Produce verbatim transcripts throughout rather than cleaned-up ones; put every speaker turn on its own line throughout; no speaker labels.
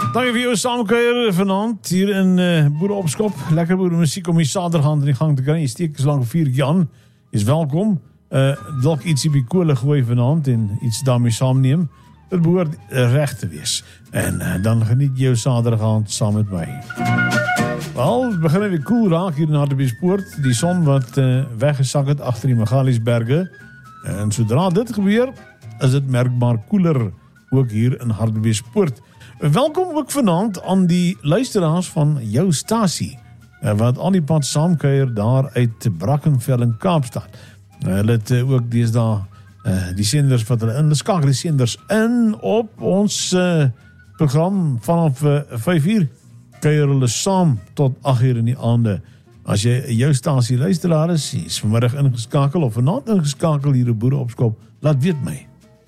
Dankie vir jou saamkuier vanaand hier in uh, Boere op Skop. Lekker boere muziek om die saterdag in die gang te kry. Jy steek is lang vier Jan. Is welkom. Uh, dalk iets op die koole gooi vanaand en iets daarmee saamneem. Dit behoort reg te wees. En uh, dan geniet jou saterdag aand saam met my. Wel, het begin weer koel raak hier in Hartbeespoort. Die son wat uh, weggesak het agter die Magaliesberge. En sodra dit gebeur, is dit merkbaar koeler ook hier in Hartbeespoort. Welkom ook vanaand aan die luisteraars van jou stasie, wat al die pad saamkuier daar uit Brackenfell in Kaapstad. Hulle het ook deesdae uh, die senders wat hulle in, skakel die senders in op ons uh, program vanaf uh, vyf uur. Kuier hulle saam tot agt uur in die aande. As jy jou stasie luisteraar is, jy is vanmiddag ingeskakel of vanaand ingeskakel hier op Boere op Skop, laat weet my.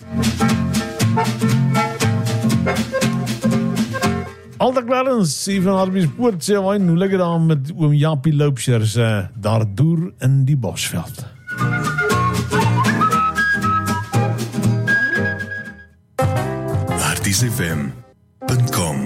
Alta Clarence, hier van Hartbeespoort, sê hy, hoe lyk het daar met oom Japie Loupsers, uh, daar deur in die Bosveld.
harties f m punt com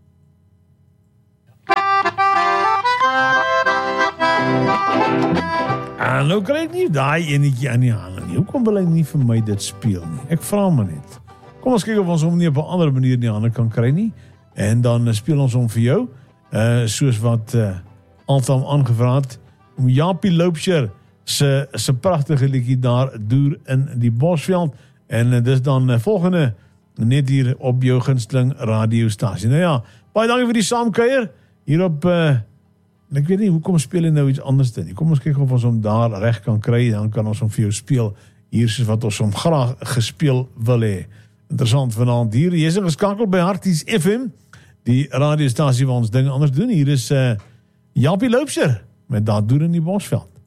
En nou kry ek nie daai enetjie aan die hande nie. Hoekom wil hy nie vir my dit speel nie? Ek vra maar net. Kom ons kyk of ons hom nie op 'n ander manier in die hande kan kry nie. En dan speel ons hom vir jou, uh, soos wat uh, Altam aangevra het, om Japie Loupser se se pragtige liedjie daar deur in die Bosveld. En uh, dis dan uh, volgende net hier op jou gunsteling radiostasie. Nou ja, baie dankie vir die saamkuier hier op uh, ek weet nie hoekom speel hy nou iets anders dan nie. Kom ons kyk of ons hom daar reg kan kry, dan kan ons hom vir jou speel hier soos wat ons hom graag gespeel wil hê. Interessant vanaand hier. Jy is geskakel by Harties F M, die radiostasie waar ons dinge anders doen. Hier is uh, Japie Loupser met daar deur in die Bosveld.